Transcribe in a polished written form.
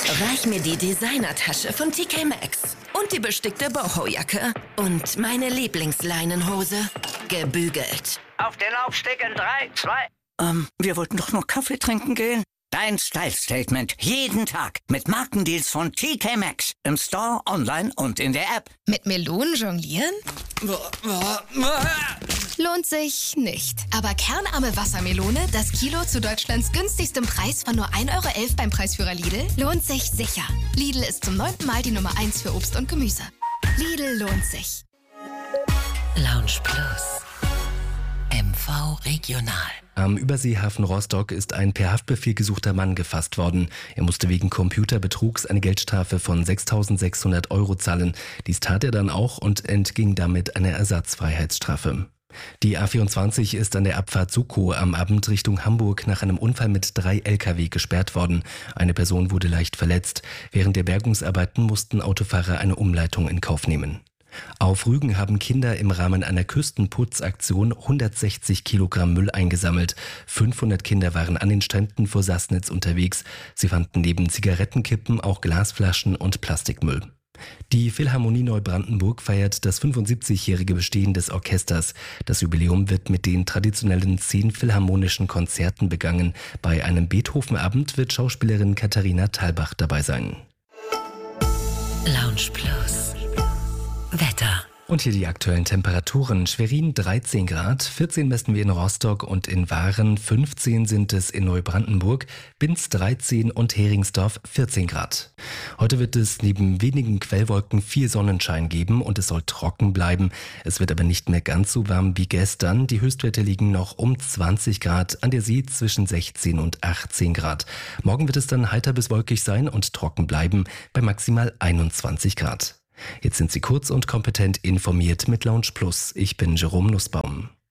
Reich mir die Designertasche von TK Maxx und die bestickte Boho-Jacke und meine Lieblingsleinenhose. Gebügelt. Auf den Laufsteg in 3, 2... Wir wollten doch nur Kaffee trinken gehen. Dein Style-Statement jeden Tag mit Markendeals von TK Maxx. Im Store, online und in der App. Mit Melonen jonglieren? Lohnt sich nicht. Aber kernarme Wassermelone, das Kilo zu Deutschlands günstigstem Preis von nur 1,11 € beim Preisführer Lidl, lohnt sich sicher. Lidl ist zum 9. Mal die Nummer 1 für Obst und Gemüse. Lidl lohnt sich. Lounge Plus. MV Regional. Am Überseehafen Rostock ist ein per Haftbefehl gesuchter Mann gefasst worden. Er musste wegen Computerbetrugs eine Geldstrafe von 6.600 € zahlen. Dies tat er dann auch und entging damit einer Ersatzfreiheitsstrafe. Die A24 ist an der Abfahrt Sukow am Abend Richtung Hamburg nach einem Unfall mit 3 Lkw gesperrt worden. Eine Person wurde leicht verletzt. Während der Bergungsarbeiten mussten Autofahrer eine Umleitung in Kauf nehmen. Auf Rügen haben Kinder im Rahmen einer Küstenputzaktion 160 Kilogramm Müll eingesammelt. 500 Kinder waren an den Stränden vor Sassnitz unterwegs. Sie fanden neben Zigarettenkippen auch Glasflaschen und Plastikmüll. Die Philharmonie Neubrandenburg feiert das 75-jährige Bestehen des Orchesters. Das Jubiläum wird mit den traditionellen 10 philharmonischen Konzerten begangen. Bei einem Beethoven-Abend wird Schauspielerin Katharina Thalbach dabei sein. Lounge Plus. Wetter. Und hier die aktuellen Temperaturen. Schwerin 13 Grad, 14 messen wir in Rostock und in Waren, 15 sind es in Neubrandenburg, Binz 13 und Heringsdorf 14 Grad. Heute wird es neben wenigen Quellwolken viel Sonnenschein geben und es soll trocken bleiben. Es wird aber nicht mehr ganz so warm wie gestern. Die Höchstwerte liegen noch um 20 Grad, an der See zwischen 16 und 18 Grad. Morgen wird es dann heiter bis wolkig sein und trocken bleiben bei maximal 21 Grad. Jetzt sind Sie kurz und kompetent informiert mit Lounge Plus. Ich bin Jerome Nussbaum.